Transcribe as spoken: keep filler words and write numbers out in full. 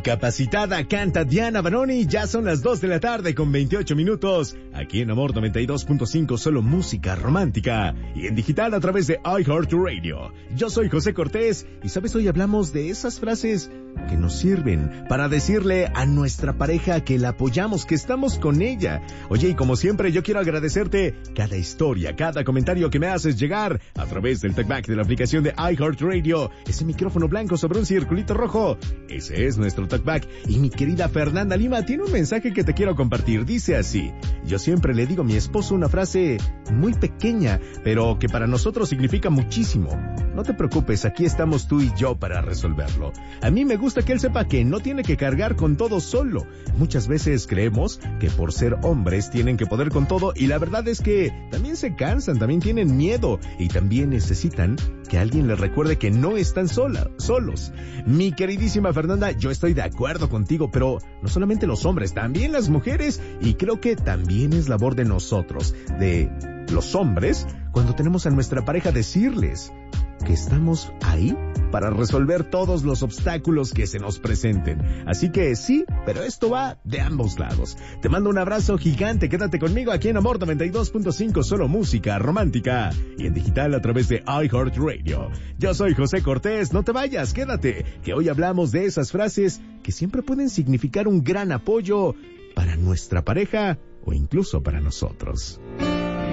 Incapacitada canta Diana Banoni. Ya son las dos de la tarde con veintiocho minutos. Aquí en Amor noventa y dos punto cinco, solo música romántica. Y en digital a través de iHeartRadio. Yo soy José Cortés. Y sabes, hoy hablamos de esas frases que nos sirven para decirle a nuestra pareja que la apoyamos, que estamos con ella. Oye, y como siempre, yo quiero agradecerte cada historia, cada comentario que me haces llegar a través del talkback de la aplicación de iHeartRadio. Ese micrófono blanco sobre un circulito rojo, ese es nuestro talkback. Y mi querida Fernanda Lima tiene un mensaje que te quiero compartir. Dice así: yo siempre le digo a mi esposo una frase muy pequeña, pero que para nosotros significa muchísimo. No te preocupes, aquí estamos tú y yo para resolverlo. A mí me gusta que él sepa que no tiene que cargar con todo solo. Muchas veces creemos que por ser hombres tienen que poder con todo, y la verdad es que también se cansan, también tienen miedo y también necesitan que alguien les recuerde que no están sola, solos. Mi queridísima Fernanda, yo estoy de acuerdo contigo, pero no solamente los hombres, también las mujeres, y creo que también es labor de nosotros, de los hombres, cuando tenemos a nuestra pareja, decirles que estamos ahí para resolver todos los obstáculos que se nos presenten. Así que sí, pero esto va de ambos lados. Te mando un abrazo gigante, quédate conmigo aquí en Amor noventa y dos punto cinco, solo música romántica, y en digital a través de iHeartRadio. Yo soy José Cortés, no te vayas, quédate, que hoy hablamos de esas frases que siempre pueden significar un gran apoyo para nuestra pareja o incluso para nosotros.